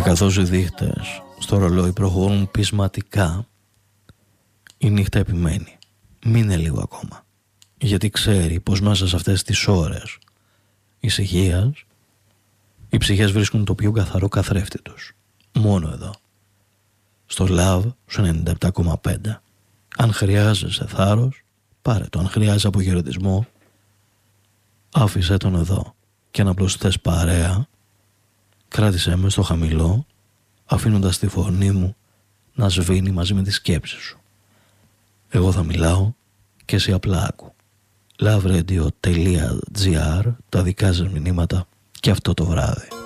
καθώς οι δείχτες στο ρολόι προχωρούν πεισματικά, η νύχτα επιμένει. Μείνε λίγο ακόμα, γιατί ξέρει πως μέσα σε αυτές τις ώρες ησυχίας οι ψυχές βρίσκουν το πιο καθαρό καθρέφτη τους. Μόνο εδώ, στο Love σου 97,5. Αν χρειάζεσαι θάρρος, πάρε το. Αν χρειάζεσαι αποχαιρετισμό, άφησέ τον εδώ. Και αν απλώς θες παρέα, κράτησέ με στο χαμηλό, αφήνοντας τη φωνή μου να σβήνει μαζί με τις σκέψεις σου. Εγώ θα μιλάω και εσύ απλά άκου. Loveradio.gr, τα δικά σας μηνύματα και αυτό το βράδυ.